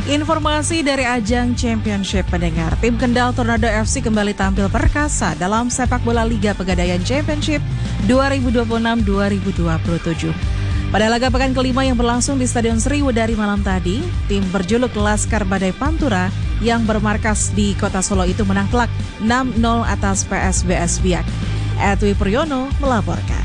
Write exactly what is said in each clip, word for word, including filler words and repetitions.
Informasi dari ajang Championship pendengar, tim Kendal Tornado F C kembali tampil perkasa dalam sepak bola Liga Pegadaian Championship dua ribu dua puluh enam dua ribu dua puluh tujuh. Pada laga pekan kelima yang berlangsung di Stadion Sriwedari malam tadi, tim berjuluk Laskar Badai Pantura yang bermarkas di Kota Solo itu menang telak enam nol atas P S B S Biak. Edwi Priyono melaporkan.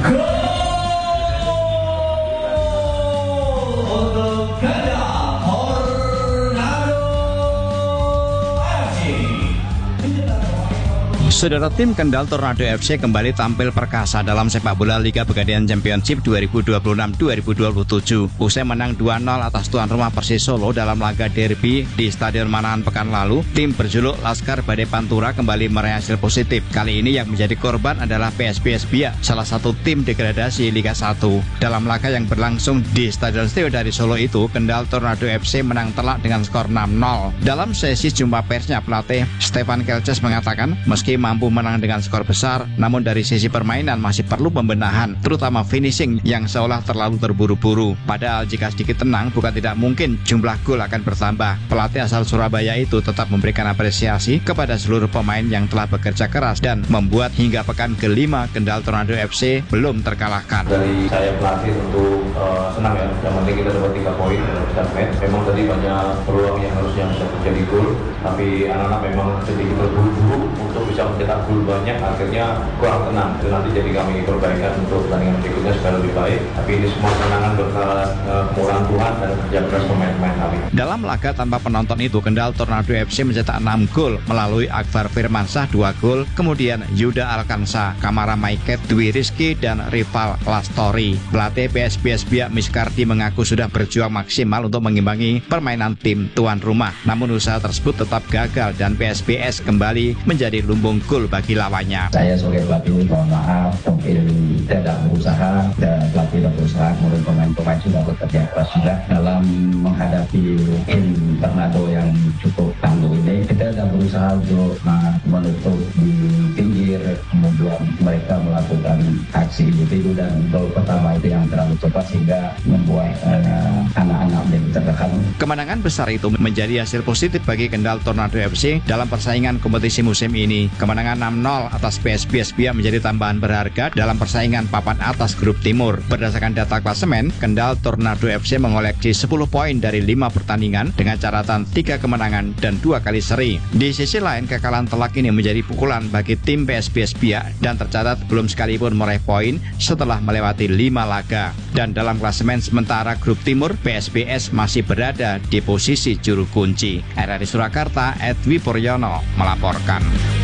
Saudara, tim Kendal Tornado F C kembali tampil perkasa dalam sepak bola Liga Pegadaian Championship dua ribu dua puluh enam dua ribu dua puluh tujuh. Usai menang dua nol atas tuan rumah Persis Solo dalam laga derby di Stadion Manahan pekan lalu, tim berjuluk Laskar Badai Pantura kembali meraih hasil positif. Kali ini yang menjadi korban adalah P S B S Biak, salah satu tim degradasi Liga satu. Dalam laga yang berlangsung di Stadion Sriwedari Solo itu, Kendal Tornado F C menang telak dengan skor enam nol. Dalam sesi jumpa persnya, pelatih Stefan Kelces mengatakan meski mampu menang dengan skor besar, namun dari sisi permainan masih perlu pembenahan, terutama finishing yang seolah terlalu terburu-buru. Padahal jika sedikit tenang, bukan tidak mungkin jumlah gol akan bertambah. Pelatih asal Surabaya itu tetap memberikan apresiasi kepada seluruh pemain yang telah bekerja keras dan membuat hingga pekan kelima Kendal Tornado F C belum terkalahkan. Dari saya pelatih tentu uh, senang ya, yang penting kita dapat tiga poin dalam setiap match. Memang tadi banyak peluang yang harusnya bisa terjadi gol, tapi anak-anak memang sedikit terburu-buru untuk bisa mencetak gol banyak, akhirnya kurang tenang. Itu nanti jadi kami perbaikan untuk pertandingan berikutnya supaya lebih baik. Tapi ini semua kemenangan berkat uh, kemurahan Tuhan dan kerja keras pemain-pemain kami. Dalam laga tanpa penonton itu, Kendal Tornado F C mencetak enam gol melalui Akbar Firmansyah dua gol, kemudian Yuda Alkansa, Kamara Maiket, Dwi Rizky, dan Rival Lastori. Pelatih P S B S Biak Miskardi mengaku sudah berjuang maksimal untuk mengimbangi permainan tim tuan rumah. Namun usaha tersebut tetap gagal dan P S B S kembali menjadi lumbung gol bagi lawannya. Saya sebagai pelatih mohon maaf, mungkin tidak berusaha dan pelatih tidak berusaha, kemudian pemain-pemain sudah bekerja keras juga dalam menghadapi tim Tornado yang cukup tangguh ini. Kita sudah berusaha untuk uh, menutup di pinggir, kemudian mereka melakukan aksi individu dan gol pertama itu yang terlalu cepat sehingga membuat uh, anak-anak menjadi tertekan. Kemenangan besar itu menjadi hasil positif bagi Kendal Tornado F C dalam persaingan kompetisi musim ini. Kemenangan enam nol atas P S B S Biak menjadi tambahan berharga dalam persaingan papan atas grup timur. Berdasarkan data klasemen, Kendal Tornado F C mengoleksi sepuluh poin dari lima pertandingan dengan catatan tiga kemenangan dan dua kali seri. Di sisi lain, kekalahan telak ini menjadi pukulan bagi tim P S B S Biak dan tercatat belum sekalipun meraih poin setelah melewati lima laga. Dan dalam klasemen sementara grup timur, P S B S masih berada di posisi juru kunci. R R I Surakarta, Edwi Priyono melaporkan.